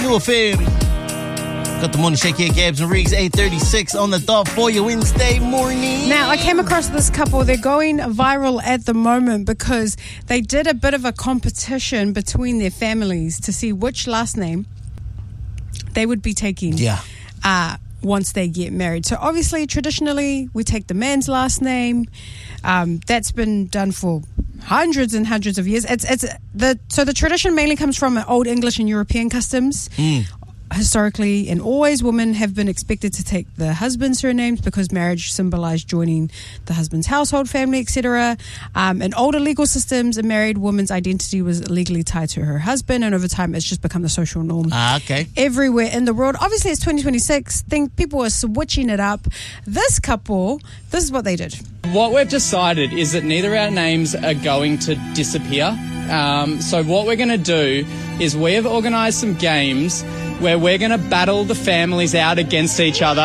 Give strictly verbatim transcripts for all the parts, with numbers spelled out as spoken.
New affair. Got the morning shake here, Gabs and Riggs, eight thirty-six on the dot for your Wednesday morning. Now, I came across this couple. They're going viral at the moment because they did a bit of a competition between their families to see which last name they would be taking Yeah. uh, once they get married. So obviously, traditionally, we take the man's last name. Um, that's been done for hundreds and hundreds of years. It's it's the so the tradition mainly comes from Old English and European customs. Mm. Historically and always, women have been expected to take the husband's surnames because marriage symbolized joining the husband's household, family, et cetera. Um, in older legal systems, a married woman's identity was legally tied to her husband, and over time, it's just become the social norm. Ah, okay. Everywhere in the world. Obviously, it's twenty twenty-six. Think people are switching it up. This couple, this is what they did. What we've decided is that neither of our names are going to disappear. Um, so what we're going to do is we have organised some games where we're going to battle the families out against each other.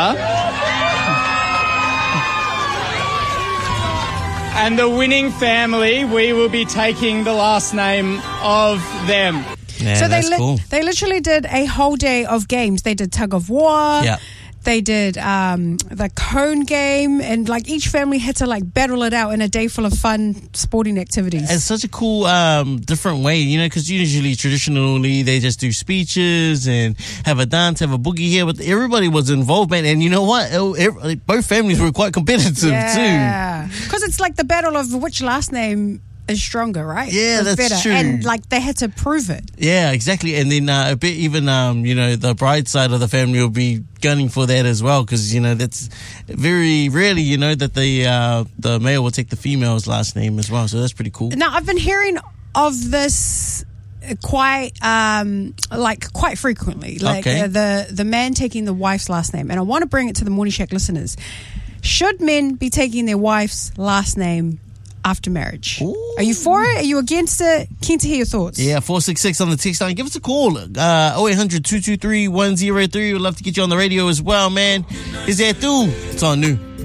And the winning family, we will be taking the last name of them. Yeah, so they that's li- cool. they literally did a whole day of games. They did tug of war. Yeah. They did um, the cone game, and like each family had to like battle it out in a day full of fun sporting activities. It's such a cool, um, different way, you know, because usually, traditionally, they just do speeches and have a dance, have a boogie here, but everybody was involved, man. And you know what? It, it, both families were quite competitive, yeah. Because it's like the battle of which last name is stronger, right? Yeah, It's that's better. true. And like they had to prove it. Yeah, exactly. And then uh, a bit even, um, you know, the bride side of the family will be gunning for that as well, because, you know, that's very rarely, you know, that the uh, the male will take the female's last name as well. So that's pretty cool. Now, I've been hearing of this quite um like quite frequently, like Okay. uh, the the man taking the wife's last name, and I want to bring it to the Morning Shack listeners. Should men be taking their wife's last name after marriage? Ooh. Are you for it? Are you against it? Keen to hear your thoughts. Yeah, four six six on the text line. Give us a call. Uh, oh eight hundred, two two three, one oh three. We'd love to get you on the radio as well, man. Is that through? It's on new.